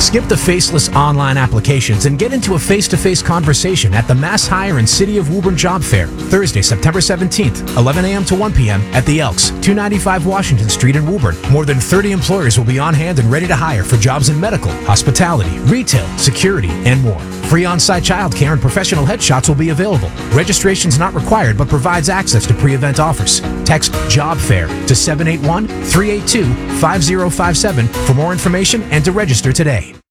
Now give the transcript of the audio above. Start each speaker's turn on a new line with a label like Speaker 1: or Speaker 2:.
Speaker 1: Skip the faceless online applications and get into a face-to-face conversation at the Mass Hire and City of Woburn Job Fair, Thursday, September 17th, 11 a.m. to 1 p.m. at the Elks, 295 Washington Street in Woburn. More than 30 employers will be on hand and ready to hire for jobs in medical, hospitality, retail, security, and more. Free on-site childcare and professional headshots will be available. Registration's not required but provides access to pre-event offers. Text Job Fair to 781-382-5057 for more information and to register today.